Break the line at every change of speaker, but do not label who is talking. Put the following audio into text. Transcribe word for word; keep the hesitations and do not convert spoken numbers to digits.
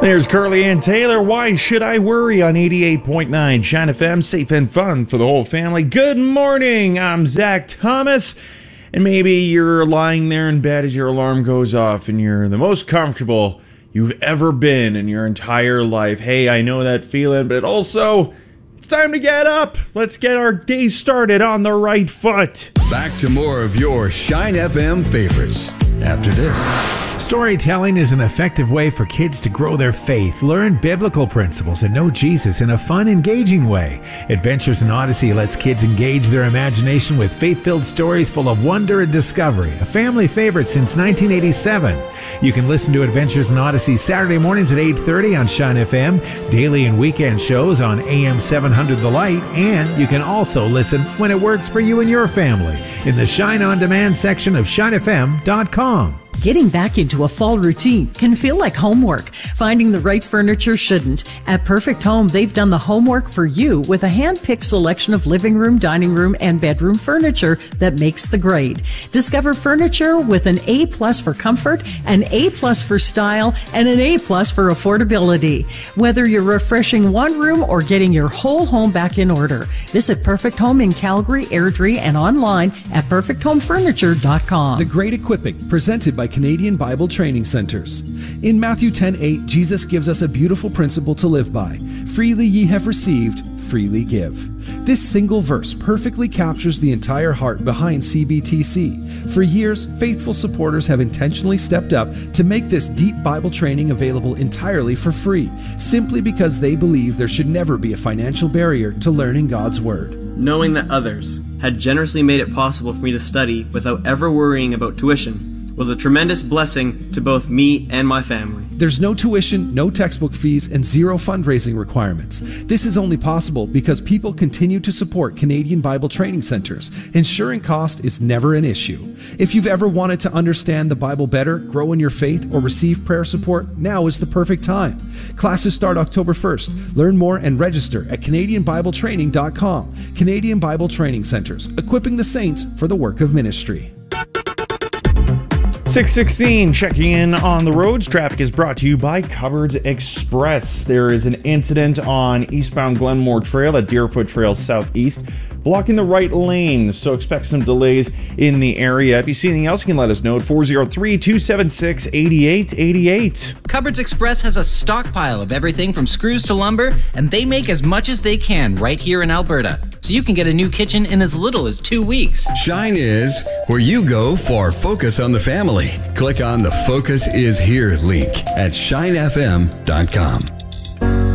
There's Curly and Taylor. Why should I worry on eighty-eight point nine Shine F M, safe and fun for the whole family. Good morning. I'm Zach Thomas. And maybe you're lying there in bed as your alarm goes off and you're the most comfortable you've ever been in your entire life. Hey, I know that feeling, but also it's time to get up. Let's get our day started on the right foot.
Back to more of your Shine F M favorites after this.
Storytelling is an effective way for kids to grow their faith, learn biblical principles, and know Jesus in a fun, engaging way. Adventures in Odyssey lets kids engage their imagination with faith-filled stories full of wonder and discovery, a family favorite since nineteen eighty-seven. You can listen to Adventures in Odyssey Saturday mornings at eight thirty on Shine F M, daily and weekend shows on A M seven hundred The Light, and you can also listen when it works for you and your family in the Shine On Demand section of shine f m dot com.
Getting back into a fall routine can feel like homework. Finding the right furniture shouldn't. At Perfect Home, they've done the homework for you with a hand-picked selection of living room, dining room, and bedroom furniture that makes the grade. Discover furniture with an A plus for comfort, an A plus for style, and an A plus for affordability. Whether you're refreshing one room or getting your whole home back in order, visit Perfect Home in Calgary, Airdrie, and online at perfect home furniture dot com.
The Great Equipping, presented by Canadian Bible Training Centers. In Matthew ten eight, Jesus gives us a beautiful principle to live by. Freely ye have received, freely give. This single verse perfectly captures the entire heart behind C B T C. For years, faithful supporters have intentionally stepped up to make this deep Bible training available entirely for free, simply because they believe there should never be a financial barrier to learning God's Word.
Knowing that others had generously made it possible for me to study without ever worrying about tuition was a tremendous blessing to both me and my family.
There's no tuition, no textbook fees, and zero fundraising requirements. This is only possible because people continue to support Canadian Bible Training Centers. Ensuring cost is never an issue. If you've ever wanted to understand the Bible better, grow in your faith, or receive prayer support, now is the perfect time. Classes start October first. Learn more and register at canadian bible training dot com. Canadian Bible Training Centers, equipping the saints for the work of ministry.
six sixteen, checking in on the roads. Traffic is brought to you by Cupboards Express. There is an incident on eastbound Glenmore Trail at Deerfoot Trail Southeast, blocking the right lane, so expect some delays in the area. If you see anything else, you can let us know at four oh three, two seven six, eight eight eight eight.
Cupboards Express has a stockpile of everything from screws to lumber, and they make as much as they can right here in Alberta. So you can get a new kitchen in as little as two weeks.
Shine is where you go for Focus on the Family. Click on the Focus is Here link at shine f m dot com.